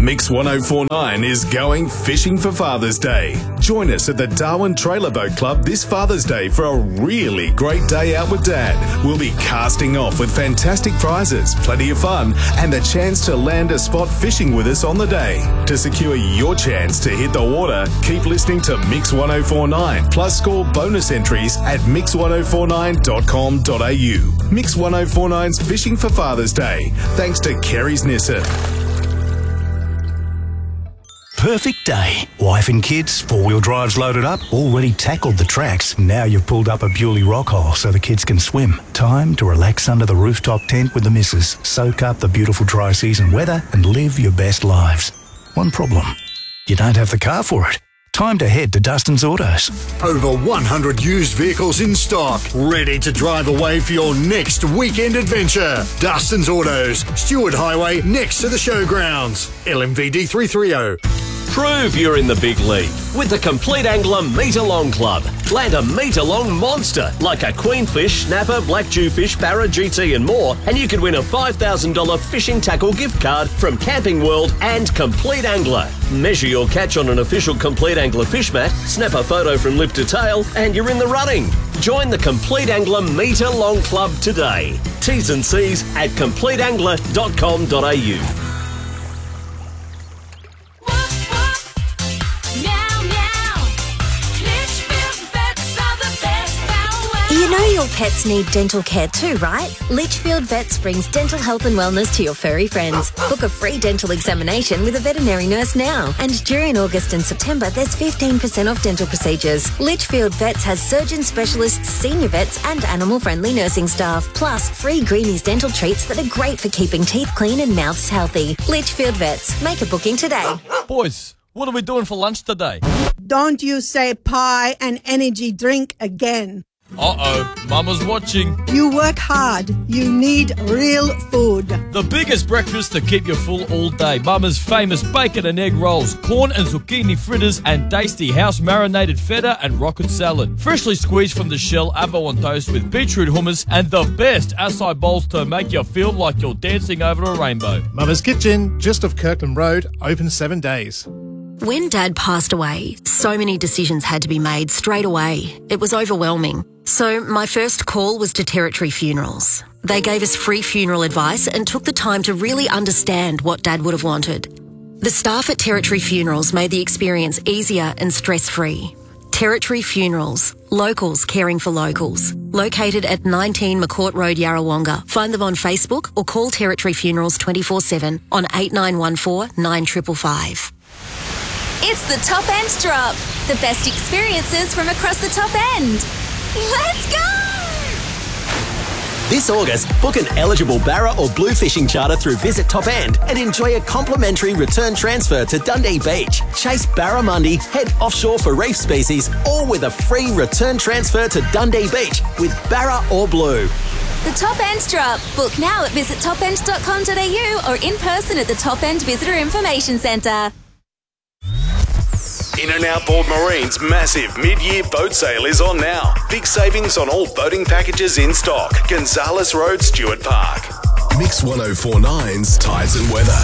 Mix 1049 is going fishing for Father's Day. Join us at the Darwin Trailer Boat Club this Father's Day for a really great day out with Dad. We'll be casting off with fantastic prizes, plenty of fun, and the chance to land a spot fishing with us on the day. To secure your chance to hit the water, keep listening to Mix 1049, plus score bonus entries at mix1049.com.au. Mix 1049's Fishing for Father's Day, thanks to Kerry's Nissen. Perfect day. Wife and kids, four-wheel drives loaded up, already tackled the tracks. Now you've pulled up a Bewley rock hole so the kids can swim. Time to relax under the rooftop tent with the missus, soak up the beautiful dry season weather and live your best lives. One problem. You don't have the car for it. Time to head to Dustin's Autos. Over 100 used vehicles in stock, ready to drive away for your next weekend adventure. Dustin's Autos, Stewart Highway, next to the showgrounds. LMVD 330. Prove you're in the big league with the Complete Angler Metre-Long Club. Land a metre-long monster like a queenfish, snapper, black jewfish, barra, GT and more, and you could win a $5,000 fishing tackle gift card from Camping World and Complete Angler. Measure your catch on an official Complete Angler fish mat, snap a photo from lip to tail, and you're in the running. Join the Complete Angler Metre-Long Club today. T's and C's at completeangler.com.au. You know your pets need dental care too, right? Litchfield Vets brings dental health and wellness to your furry friends. Book a free dental examination with a veterinary nurse now. And during August and September, there's 15% off dental procedures. Litchfield Vets has surgeon specialists, senior vets and animal-friendly nursing staff. Plus, free Greenies dental treats that are great for keeping teeth clean and mouths healthy. Litchfield Vets. Make a booking today. Boys, what are we doing for lunch today? Don't you say pie and energy drink again. Uh-oh, Mama's watching. You work hard. You need real food. The biggest breakfast to keep you full all day. Mama's famous bacon and egg rolls, corn and zucchini fritters, and tasty house-marinated feta and rocket salad. Freshly squeezed from the shell, avo on toast with beetroot hummus, and the best acai bowls to make you feel like you're dancing over a rainbow. Mama's Kitchen, just off Kirkland Road, open 7 days. When Dad passed away, so many decisions had to be made straight away. It was overwhelming. So my first call was to Territory Funerals. They gave us free funeral advice and took the time to really understand what Dad would have wanted. The staff at Territory Funerals made the experience easier and stress-free. Territory Funerals, locals caring for locals. Located at 19 McCourt Road, Yarrawonga. Find them on Facebook or call Territory Funerals 24/7 on 8914 9555. It's the Top End Drop. The best experiences from across the top end. Let's go! This August, book an eligible Barra or Blue fishing charter through Visit Top End and enjoy a complimentary return transfer to Dundee Beach. Chase barramundi, head offshore for reef species, or with a free return transfer to Dundee Beach with Barra or Blue. The Top End Drop. Book now at visittopend.com.au or in person at the Top End Visitor Information Centre. In and Outboard Marine's massive mid-year boat sale is on now. Big savings on all boating packages in stock. Gonzales Road, Stewart Park. Mix 1049's Tides and Weather.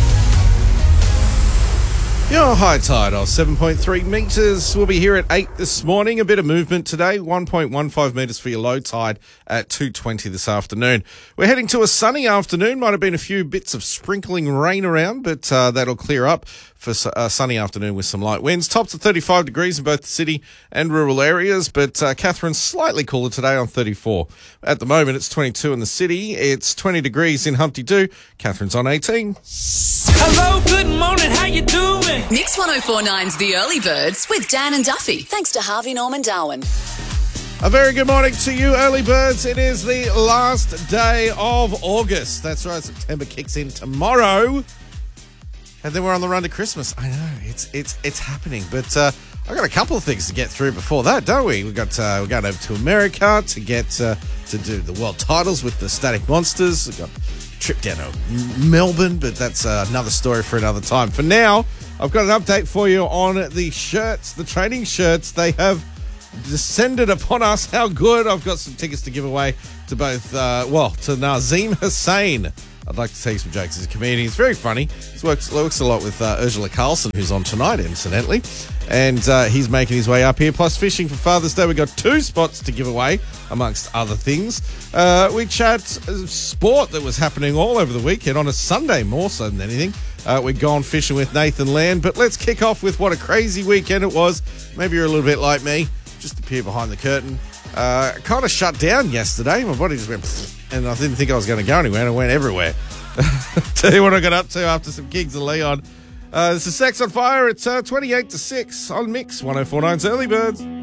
Your high tide of 7.3 metres. We'll be here at 8 this morning. A bit of movement today. 1.15 metres for your low tide at 2:20 this afternoon. We're heading to a sunny afternoon. Might have been a few bits of sprinkling rain around, but that'll clear up for a sunny afternoon with some light winds. Tops of 35 degrees in both the city and rural areas, but Catherine's slightly cooler today on 34. At the moment, it's 22 in the city. It's 20 degrees in Humpty Doo. Catherine's on 18. Hello, good morning, how you doing? Mix 1049's The Early Birds with Dan and Duffy, thanks to Harvey Norman Darwin. A very good morning to you, early birds. It is the last day of August. That's right, September kicks in tomorrow. And then we're on the run to Christmas. I know, it's happening. But I've got a couple of things to get through before that, don't we? We're going over to America to get to do the world titles with the Static Monsters. We've got a trip down to Melbourne, but that's another story for another time. For now, I've got an update for you on the shirts, the training shirts. They have descended upon us. How good. I've got some tickets to give away to both, to Nazim Hussain I'd like to tell you some jokes. He's a comedian. He's very funny. He works a lot with Ursula Carlson, who's on tonight, incidentally. And he's making his way up here. Plus, fishing for Father's Day. We've got 2 spots to give away, amongst other things. We chat sport that was happening all over the weekend on a Sunday, more so than anything. We've gone fishing with Nathan Land. But let's kick off with what a crazy weekend it was. Maybe you're a little bit like me. Just to peer behind the curtain. Kind of shut down yesterday. My body just went, and I didn't think I was going to go anywhere, and I went everywhere. Tell you what I got up to after some Kings of Leon. This is Sex on Fire. It's 28 to 6 on Mix 104.9's Early Birds.